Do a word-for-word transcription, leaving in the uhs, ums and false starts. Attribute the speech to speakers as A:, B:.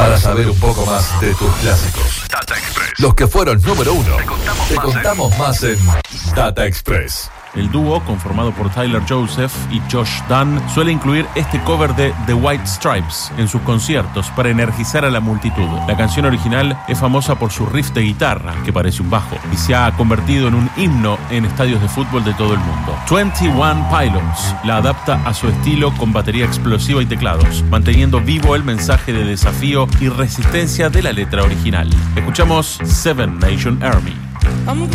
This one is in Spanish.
A: Para saber un poco más de tus clásicos, Data Express, los que fueron número uno, te contamos, te más, contamos en... más en Data Express.
B: El dúo, conformado por Tyler Joseph y Josh Dun, suele incluir este cover de The White Stripes en sus conciertos para energizar a la multitud. La canción original es famosa por su riff de guitarra, que parece un bajo, y se ha convertido en un himno en estadios de fútbol de todo el mundo. veintiuno Pilots la adapta a su estilo con batería explosiva y teclados, manteniendo vivo el mensaje de desafío y resistencia de la letra original. Escuchamos Seven Nation Army.